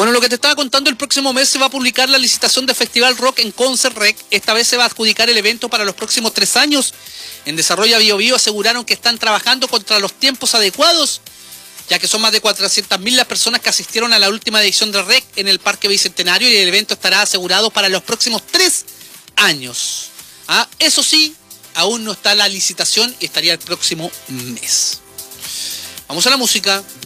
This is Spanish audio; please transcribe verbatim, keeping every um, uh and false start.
Bueno, lo que te estaba contando, el próximo mes se va a publicar la licitación de Festival Rock en Concert Rec. Esta vez se va a adjudicar el evento para los próximos tres años. En Desarrollo Bio Bio aseguraron que están trabajando contra los tiempos adecuados, ya que son más de cuatrocientas mil las personas que asistieron a la última edición de Rec en el Parque Bicentenario y el evento estará asegurado para los próximos tres años. ¿Ah? Eso sí, aún no está la licitación y estaría el próximo mes. Vamos a la música.